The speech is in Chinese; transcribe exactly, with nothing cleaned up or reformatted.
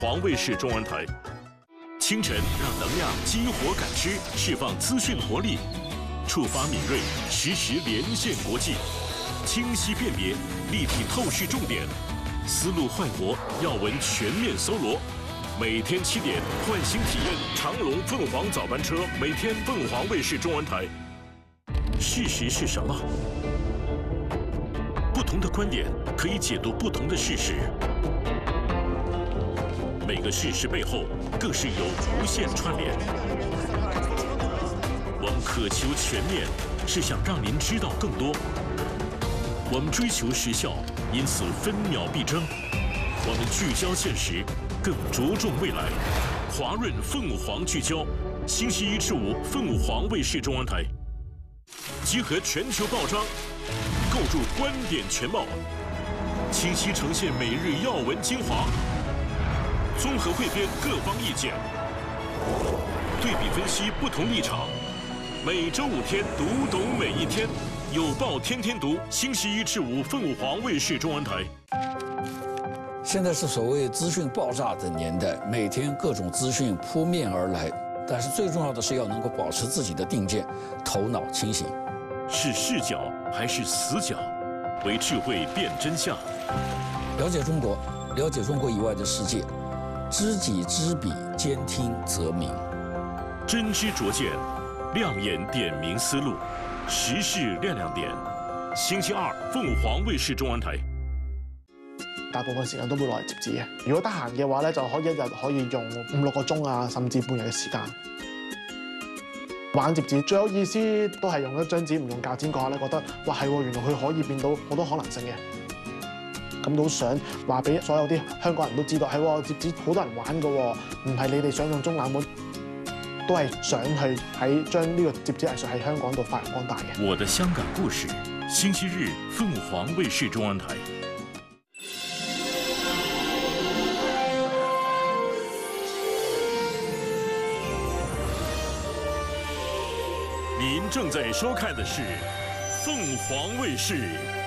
皇卫视中文台。清晨让能量激活感知，释放资讯活力，触发敏锐，实时连线国际，清晰辨别，立体透视重点，思路焕活，要闻全面搜罗。每天七点，唤醒体验长龙凤凰早班车，每天凤凰卫视中文台。事实是什么？不同的观点可以解读不同的事实。每个事实背后，更是有无限串联。我们渴求全面，是想让您知道更多。我们追求时效，因此分秒必争。我们聚焦现实，更着重未来。华润凤凰聚焦，星期一至五凤凰卫视中文台，集合全球报章，构筑观点全貌，清晰呈现每日要闻精华，综合汇编各方意见，对比分析不同立场。每周五天，读懂每一天，有报天天读，星期一至五凤凰卫视中文台。 现在是所谓资讯爆炸的年代，每天各种资讯扑面而来，但是最重要的是要能够保持自己的定见，头脑清醒。 是视角还是死角？为智慧辨真相。 了解中国，了解中国以外的世界，知己知彼，兼听则明。 真知灼见，亮眼点明思路，时事亮亮点。星期二，鳳凰衛視中文台。 大部分時間都會攞嚟摺紙嘅。如果得閒嘅話咧，就可以一日可以用五六個鐘啊，甚至半日嘅時間。玩摺紙最有意思都係用一張紙唔用鉸剪嗰下咧，覺得哇係喎，原來佢可以變到好多可能性嘅。咁都想話俾所有啲香港人都知道，係喎，摺紙好多人玩嘅喎，唔係你哋想象中冷門，都係想去喺將呢個摺紙藝術喺香港度發揚光大嘅。 我的香港故事，星期日鳳凰衛視中文台。您正在收看的是凤凰卫视